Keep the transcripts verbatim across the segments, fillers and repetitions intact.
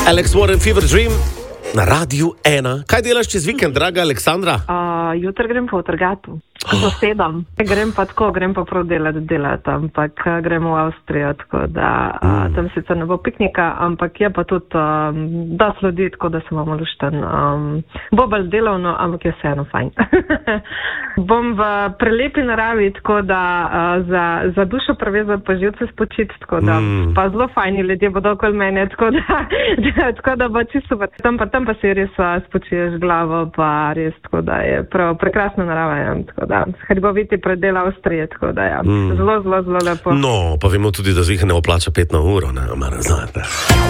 Alex Warren, Fever Dream na Radiu ena. Kaj delaš čez vikend, draga Aleksandra? Uh, jutri grem po trgatu. Sosedam. Grem pa tako, grem pa prav delati, delati, ampak gremo v Avstrijo, tako da uh, tam sicer ne bo piknika, ampak je pa tudi um, dosti ljudi, tako da se bomo lušten. Um, bo bolj delovno, ampak je vseeno fajn. Bom v prelepi naravi, tako da uh, za, za dušo preveza pa živce spočiti, tako da mm. pa zelo fajni ljudje bodo okoli mene, tako da, tako da bo čisto super. Tam pa, tam pa si res uh, spočiješ glavo, pa res, tako da je prav prekrasna narava, ja, tako da hriboviti predel Avstrije, tako da ja, mm. zelo, zelo, zelo lepo. No, pa vemo tudi, da zvihne oplača pet na uro, ne, mara znate.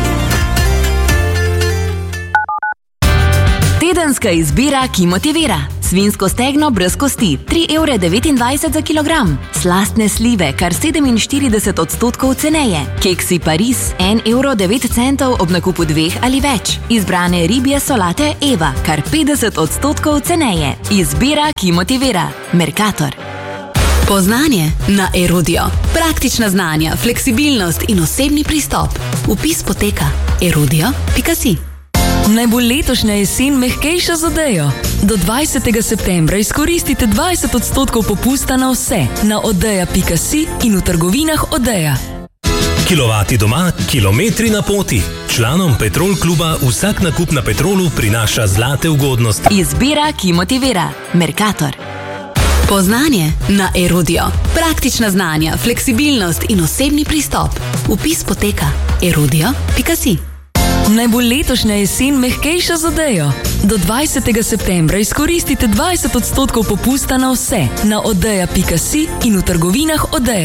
Tedenska izbira, ki motivira. Svinjsko stegno brez kosti, tri evre devetindvajset za kilogram. Slastne slive, kar sedeminštirideset odstotkov ceneje. Keksi Paris, en evro devet centov ob nakupu dveh ali več. Izbrane ribje solate Eva, kar petdeset odstotkov ceneje. Izbira, ki motivira. Mercator. Poznanje na Erudio. Praktična znanja, fleksibilnost in osebni pristop. Vpis poteka erudio pika si. Naj bo letošnja jesen mehkejša z Odejo. Do dvajsetega septembra izkoristite dvajset odstotkov popusta na vse na odeja pika si in v trgovinah Odeja. Kilovati doma, kilometri na poti. Članom Petrol kluba vsak nakup na Petrolu prinaša zlate ugodnosti. Izbira, ki motivira. Mercator. Poznanje na Erudio. Praktična znanja, fleksibilnost in osebni pristop. Vpis poteka erudio pika si. Naj bo letošnja jesen mehkejša z Odejo. Do dvajsetega septembra izkoristite dvajset odstotkov popusta na vse na odeja pika si in v trgovinah Odeja.